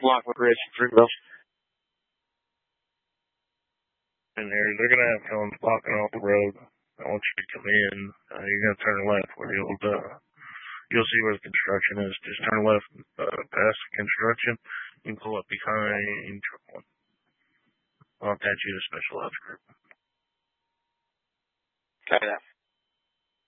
Lockwood Ridge, Fruitville. And they're going to have cones blocking off the road. I want you to come in. You're going to turn left where you'll see where the construction is. Just turn left past the construction. You can pull up behind truck one. I'll attach you to special ops group. Copy that.